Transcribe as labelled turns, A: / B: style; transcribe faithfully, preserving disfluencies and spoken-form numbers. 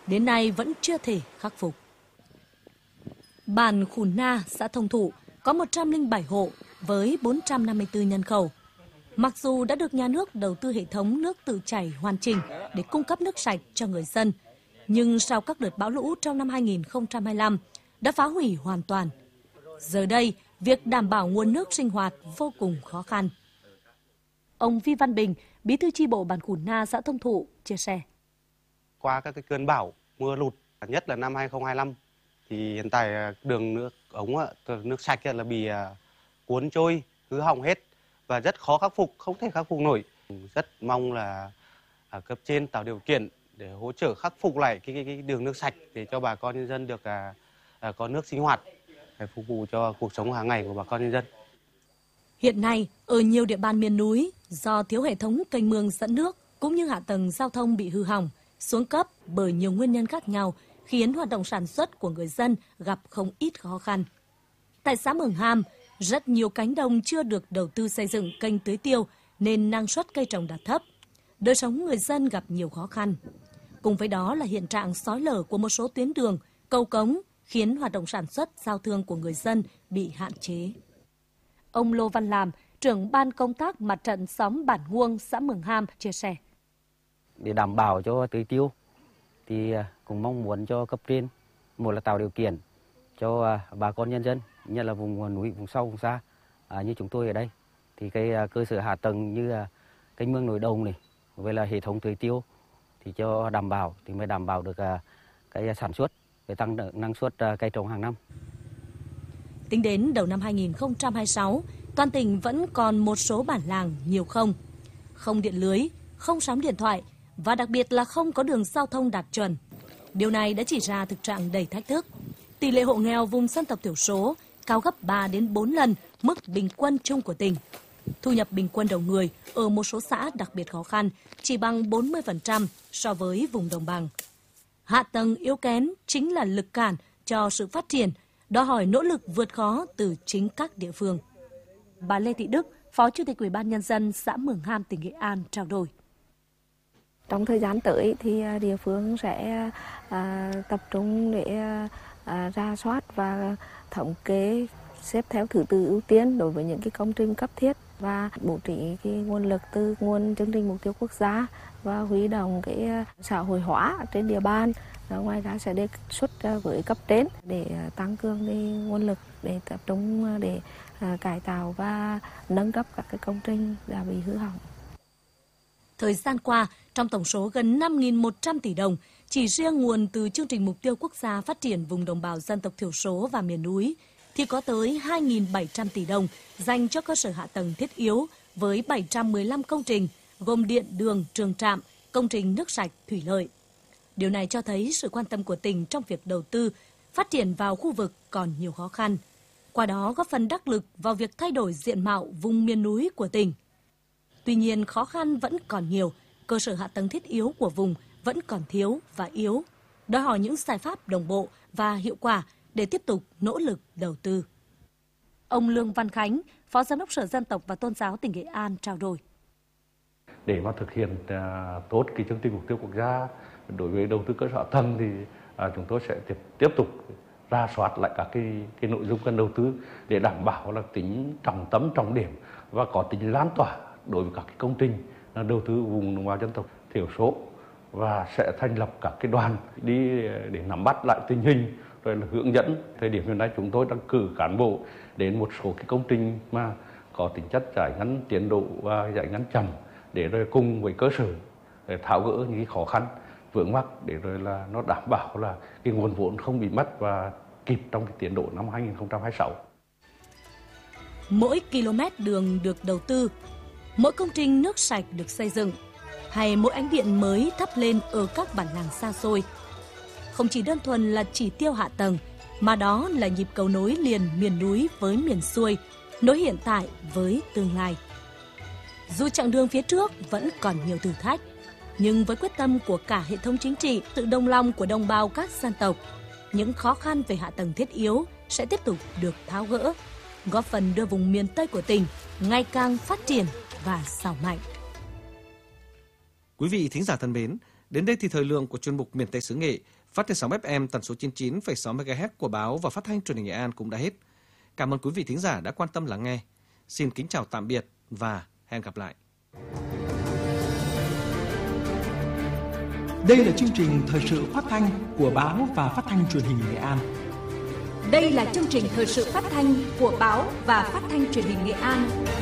A: đến nay vẫn chưa thể khắc phục. Bản Khùn Na, xã Thông Thụ có một trăm lẻ bảy hộ với bốn trăm năm mươi tư nhân khẩu. Mặc dù đã được nhà nước đầu tư hệ thống nước tự chảy hoàn chỉnh để cung cấp nước sạch cho người dân, nhưng sau các đợt bão lũ trong năm hai nghìn không trăm hai mươi lăm đã phá hủy hoàn toàn. Giờ đây, việc đảm bảo nguồn nước sinh hoạt vô cùng khó khăn. Ông Vi Văn Bình, bí thư chi bộ bản Khùn Na, xã Thông Thụ chia sẻ.
B: Qua các cái cơn bão, mưa lụt, nhất là năm hai nghìn không trăm hai mươi lăm, thì hiện tại đường nước ống, nước sạch là bị cuốn trôi, hư hỏng hết và rất khó khắc phục, không thể khắc phục nổi. Rất mong là cấp trên tạo điều kiện để hỗ trợ khắc phục lại cái, cái, cái đường nước sạch để cho bà con nhân dân được à, à, có nước sinh hoạt, để phục vụ cho cuộc sống hàng ngày của bà con nhân dân.
A: Hiện nay, ở nhiều địa bàn miền núi, do thiếu hệ thống kênh mương dẫn nước cũng như hạ tầng giao thông bị hư hỏng, xuống cấp bởi nhiều nguyên nhân khác nhau, khiến hoạt động sản xuất của người dân gặp không ít khó khăn. Tại xã Mường Ham, rất nhiều cánh đồng chưa được đầu tư xây dựng kênh tưới tiêu nên năng suất cây trồng đạt thấp. Đời sống người dân gặp nhiều khó khăn. Cùng với đó là hiện trạng xói lở của một số tuyến đường, cầu cống khiến hoạt động sản xuất, giao thương của người dân bị hạn chế. Ông Lô Văn Làm, trưởng ban công tác mặt trận xóm Bản Huông, xã Mường Ham chia sẻ.
C: Để đảm bảo cho tưới tiêu thì cũng mong muốn cho cấp trên, một là tạo điều kiện cho bà con nhân dân, như là vùng núi, vùng sâu, vùng xa à, như chúng tôi ở đây, thì cái cơ sở hạ tầng như kênh mương nội đồng này, với là hệ thống tưới tiêu thì cho đảm bảo thì mới đảm bảo được cái sản xuất để tăng năng suất cây trồng hàng năm.
A: Tính đến đầu năm hai nghìn không trăm hai mươi sáu, toàn tỉnh vẫn còn một số bản làng nhiều không, không điện lưới, không sóng điện thoại và đặc biệt là không có đường giao thông đạt chuẩn. Điều này đã chỉ ra thực trạng đầy thách thức. Tỷ lệ hộ nghèo vùng dân tộc thiểu số cao gấp ba đến bốn lần mức bình quân chung của tỉnh. Thu nhập bình quân đầu người ở một số xã đặc biệt khó khăn chỉ bằng bốn mươi phần trăm so với vùng đồng bằng. Hạ tầng yếu kém chính là lực cản cho sự phát triển, đòi hỏi nỗ lực vượt khó từ chính các địa phương. Bà Lê Thị Đức, Phó Chủ tịch Ủy ban Nhân dân xã Mường Ham, tỉnh Nghệ An trao đổi.
D: Trong thời gian tới thì địa phương sẽ à, tập trung để à, rà soát và thống kê xếp theo thứ tự ưu tiên đối với những cái công trình cấp thiết và bố trí cái nguồn lực từ nguồn chương trình mục tiêu quốc gia và huy động cái xã hội hóa trên địa bàn. Ngoài ra sẽ đề xuất với cấp trên để tăng cường cái nguồn lực để tập trung để cải tạo và nâng cấp các cái công trình đã bị hư hỏng.
A: Thời gian qua, trong tổng số gần năm nghìn một trăm tỷ đồng, chỉ riêng nguồn từ chương trình mục tiêu quốc gia phát triển vùng đồng bào dân tộc thiểu số và miền núi, thì có tới hai nghìn bảy trăm tỷ đồng dành cho cơ sở hạ tầng thiết yếu với bảy trăm mười lăm công trình, gồm điện, đường, trường trạm, công trình nước sạch, thủy lợi. Điều này cho thấy sự quan tâm của tỉnh trong việc đầu tư, phát triển vào khu vực còn nhiều khó khăn. Qua đó góp phần đắc lực vào việc thay đổi diện mạo vùng miền núi của tỉnh. Tuy nhiên, khó khăn vẫn còn nhiều, cơ sở hạ tầng thiết yếu của vùng vẫn còn thiếu và yếu, đòi hỏi những giải pháp đồng bộ và hiệu quả để tiếp tục nỗ lực đầu tư. Ông Lương Văn Khánh, Phó Giám đốc Sở Dân tộc và Tôn giáo tỉnh Nghệ An trao đổi.
E: Để mà thực hiện uh, tốt cái chương trình mục tiêu quốc gia đối với đầu tư cơ sở hạ tầng thì uh, chúng tôi sẽ tiếp, tiếp tục rà soát lại các cái, cái nội dung cần đầu tư để đảm bảo là tính trọng tâm, trọng điểm và có tính lan tỏa đối với các cái công trình đầu tư vùng đồng bào dân tộc thiểu số, và sẽ thành lập các cái đoàn đi để nắm bắt lại tình hình rồi là hướng dẫn. Thời điểm hiện nay chúng tôi đang cử cán bộ đến một số cái công trình mà có tính chất giải ngắn tiến độ và giải ngắn chậm để rồi cùng với cơ sở để tháo gỡ những cái khó khăn vướng mắc để rồi là nó đảm bảo là cái nguồn vốn không bị mất và kịp trong cái tiến độ năm hai nghìn không trăm hai mươi sáu.
A: Mỗi km đường được đầu tư, mỗi công trình nước sạch được xây dựng, hay mỗi ánh điện mới thắp lên ở các bản làng xa xôi, không chỉ đơn thuần là chỉ tiêu hạ tầng, mà đó là nhịp cầu nối liền miền núi với miền xuôi, nối hiện tại với tương lai. Dù chặng đường phía trước vẫn còn nhiều thử thách, nhưng với quyết tâm của cả hệ thống chính trị, sự đồng lòng của đồng bào các dân tộc, những khó khăn về hạ tầng thiết yếu sẽ tiếp tục được tháo gỡ, góp phần đưa vùng miền Tây của tỉnh ngày càng phát triển và giàu mạnh.
F: Quý vị thính giả thân mến, Đến đây thì thời lượng của chuyên mục Miền Tây xứ Nghệ phát trên sóng ép em tần số chín mươi chín phẩy sáu mê ga héc của báo và phát thanh truyền hình Nghệ An cũng đã hết. Cảm ơn quý vị thính giả đã quan tâm lắng nghe. Xin kính chào tạm biệt và hẹn gặp lại.
G: Đây là chương trình thời sự phát thanh của báo và phát thanh truyền hình Nghệ An.
H: Đây là chương trình thời sự phát thanh của báo và phát thanh truyền hình Nghệ An.